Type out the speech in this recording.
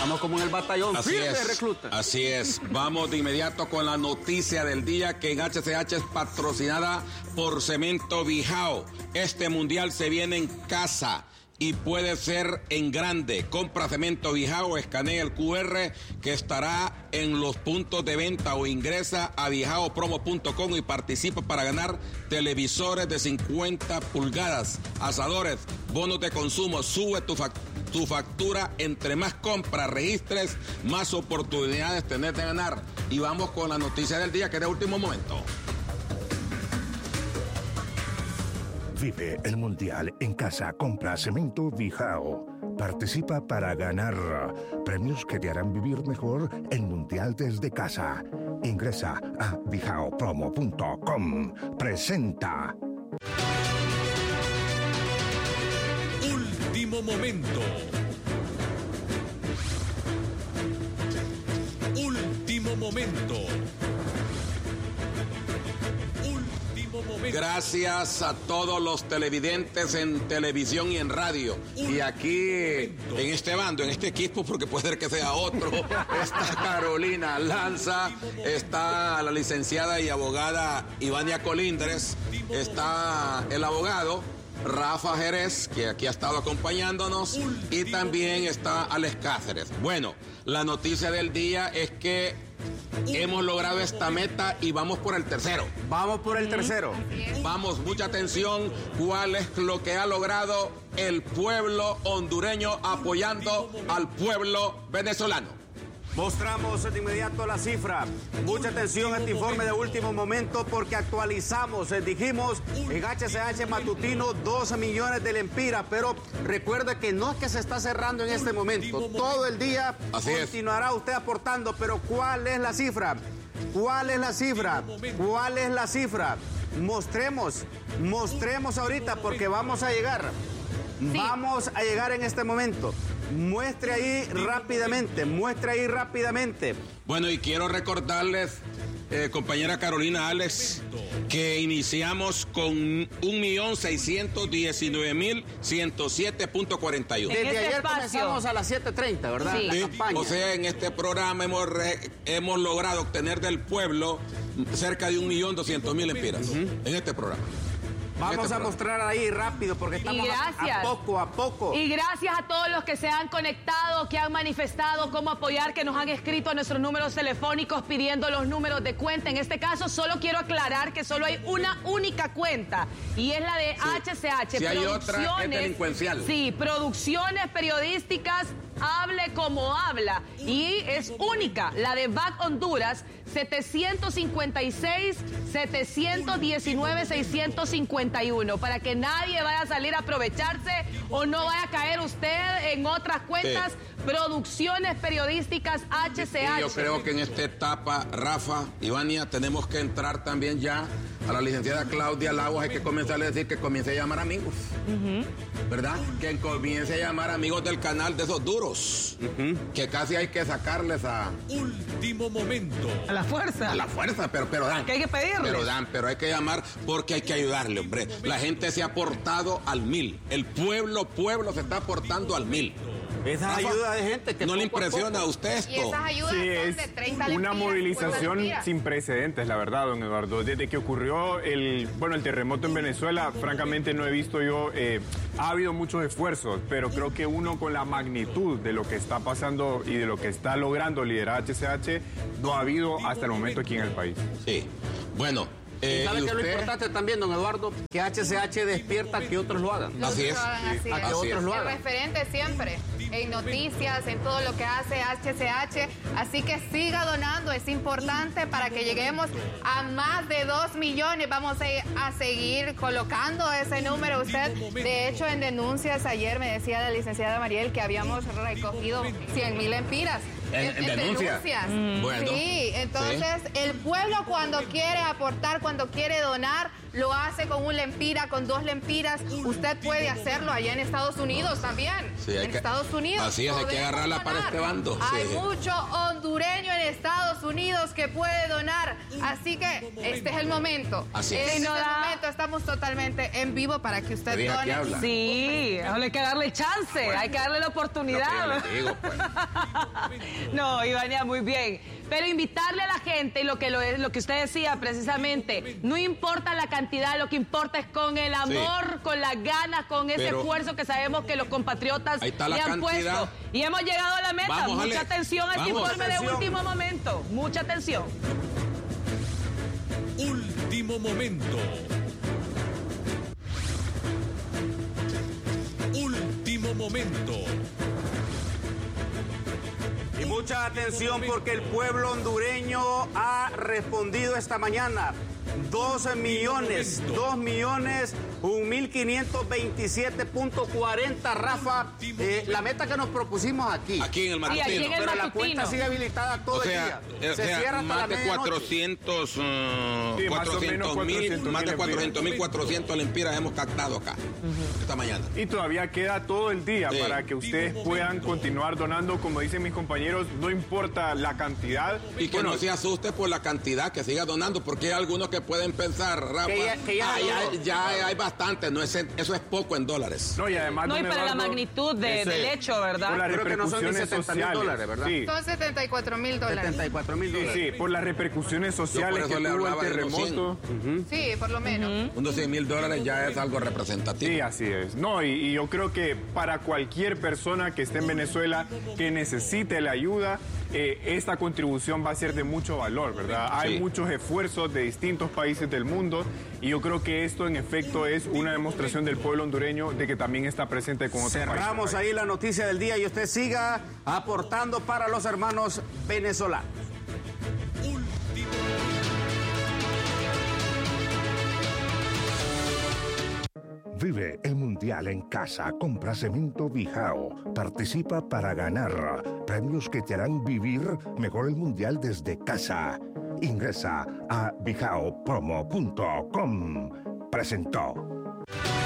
Estamos como en el batallón. Así es, recluta. así es. Vamos de inmediato con la noticia del día, que en HCH es patrocinada por Cemento Bijao. Este mundial se viene en casa y puede ser en grande. Compra Cemento Bijao, escanea el QR que estará en los puntos de venta o ingresa a bijaopromo.com y participa para ganar televisores de 50 pulgadas, asadores, bonos de consumo. Sube tu factura. Entre más compras registres, más oportunidades tenés de ganar. Y vamos con la noticia del día, que es de último momento. Vive el mundial en casa, compra Cemento Bijao. Participa para ganar premios que te harán vivir mejor el mundial desde casa. Ingresa a bijaopromo.com. Presenta. Último momento. Último momento. Gracias a todos los televidentes en televisión y en radio. Y aquí, en este bando, en este equipo, porque puede ser que sea otro, está Carolina Lanza, está la licenciada y abogada Ivania Colindres, está el abogado Rafa Jerez, que aquí ha estado acompañándonos, y también está Alex Cáceres. Bueno, la noticia del día es que hemos logrado esta meta y vamos por el tercero. Vamos por el tercero. Vamos, mucha atención. ¿Cuál es lo que ha logrado el pueblo hondureño apoyando al pueblo venezolano? Mostramos de inmediato la cifra. Mucha atención a este informe de último momento porque actualizamos. Dijimos en HCH matutino 12 millones de lempiras, pero recuerde que no es que se está cerrando en este momento. Todo el día continuará usted aportando, pero ¿cuál es la cifra? ¿Cuál es la cifra? ¿Cuál es la cifra? Mostremos ahorita porque vamos a llegar. Sí. Vamos a llegar en este momento. Muestre ahí rápidamente. Bueno, y quiero recordarles, compañera Carolina, Alex, que iniciamos con 1.619.107.41. Desde ayer comenzamos a las 7:30, ¿verdad? Sí. La campaña. O sea, en este programa hemos logrado obtener del pueblo cerca de 1.200.000 lempiras. En este programa. Vamos a mostrar ahí rápido porque estamos a poco. Y gracias a todos los que se han conectado, que han manifestado cómo apoyar, que nos han escrito a nuestros números telefónicos pidiendo los números de cuenta. En este caso, solo quiero aclarar que solo hay una única cuenta y es la de HCH. Si hay otra, es delincuencial. Sí, Producciones Periodísticas, Hable Como Habla. Y es única, la de BAC Honduras, 756-719-651, para que nadie vaya a salir a aprovecharse o no vaya a caer usted en otras cuentas. Sí. Producciones Periodísticas HCH. Y yo creo que en esta etapa, Rafa, Ivania, tenemos que entrar también ya a la licenciada Claudia Lagos. Hay que comenzar a decir que comience a llamar amigos, ¿verdad? Que comience a llamar amigos del canal de esos duros, que casi hay que sacarles a... Último momento. A la fuerza. A la fuerza, pero dan. Que hay que pedirle. Pero hay que llamar porque hay que ayudarle, hombre. La gente se ha aportado al 1000. El pueblo se está aportando al 1000. Esa ayuda de gente que no le impresiona a usted esto. Y esas ayudas son de 30 lempiras, una movilización sin precedentes, la verdad, don Eduardo. Desde que ocurrió el terremoto en Venezuela, francamente no he visto yo, ha habido muchos esfuerzos, pero creo que uno con la magnitud de lo que está pasando y de lo que está logrando liderar HCH, no ha habido hasta el momento aquí en el país. Sí, bueno. ¿Y sabe qué es lo importante también, don Eduardo? Que HCH despierta a que otros lo hagan. Así es. A que otros lo hagan. El referente siempre, en noticias, en todo lo que hace HCH. Así que siga donando, es importante para que lleguemos a más de 2 millones. Vamos a seguir colocando ese número. Usted, de hecho, en denuncias ayer me decía la licenciada Mariel que habíamos recogido 100,000 lempiras. ¿En denuncias? Bueno, sí, entonces el pueblo cuando quiere aportar, cuando quiere donar, lo hace con un lempira, con 2 lempiras. Usted puede hacerlo allá en Estados Unidos también. Sí, Estados Unidos. Así es, hay que agarrarla para este bando. Hay mucho hondureño en Estados Unidos que puede donar. Así que este es el momento. Así es. Este es el momento. Estamos totalmente en vivo para que usted done. Sí, hay que darle chance, hay que darle la oportunidad. Lo que yo le digo, pues. No, Ivania, muy bien. Pero invitarle a la gente, y lo que usted decía precisamente, no importa la cantidad, lo que importa es con el amor, con las ganas, con ese esfuerzo que sabemos que los compatriotas le han puesto. Y hemos llegado a la meta. Mucha atención a este informe de último momento. Mucha atención. Último momento. Último momento. Y mucha atención porque el pueblo hondureño ha respondido esta mañana. 2.1.527.40, Rafa, la meta que nos propusimos aquí. Aquí en el matutino. Sí, aquí en el pero la matutino. cuenta sigue habilitada todo el día. Se cierra hasta más la de medianoche. 400.400 lempiras hemos captado acá esta mañana. Y todavía queda todo el día para que ustedes puedan continuar donando. Como dicen mis compañeros, no importa la cantidad. Y que no se asuste por la cantidad, que siga donando, porque hay algunos que pueden pensar, Rafa, ya hay bastante, eso es poco en dólares. No, y además, No, y para la magnitud del hecho, ¿verdad? Por las Creo que no son ni repercusiones 70.000 sociales. dólares, ¿verdad? Sí. Son $74,000. $74,000. Sí, por las repercusiones sociales que le tuvo el hablaba de los terremoto. Sí, por lo menos. Unos $100,000 ya es algo representativo. Sí, así es. No, y yo creo que para cualquier persona que esté en Venezuela que necesite la ayuda, esta contribución va a ser de mucho valor, ¿verdad? Hay muchos esfuerzos de distintos países del mundo y yo creo que esto en efecto es una demostración del pueblo hondureño de que también está presente con otros países. Cerramos ahí la noticia del día y usted siga aportando para los hermanos venezolanos. Vive el Mundial en casa. Compra Cemento Bijao. Participa para ganar premios que te harán vivir mejor el Mundial desde casa. Ingresa a bijaopromo.com. Presentó.